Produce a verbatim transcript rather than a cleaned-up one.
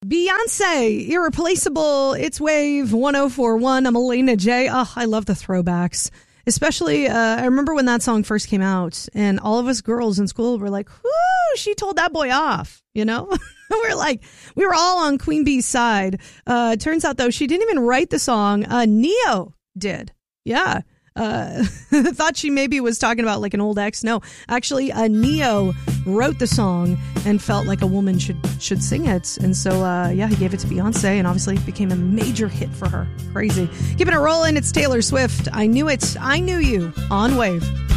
Beyonce, Irreplaceable, It's Wave, one oh four point one. I'm Elena J. Oh, I love the throwbacks. Especially, uh, I remember when that song first came out, and all of us girls in school were like, whoo, she told that boy off, you know? We're like, we were all on Queen Bee's side. Uh, turns out, though, she didn't even write the song. Uh, Neo did. Yeah. Uh, thought she maybe was talking about like an old ex. No, actually, uh, Neo wrote the song and felt like a woman should should sing it. And so, uh, yeah, he gave it to Beyonce, and obviously it became a major hit for her. Crazy. Keeping it rolling, it's Taylor Swift. I Knew It. I Knew You on Wave.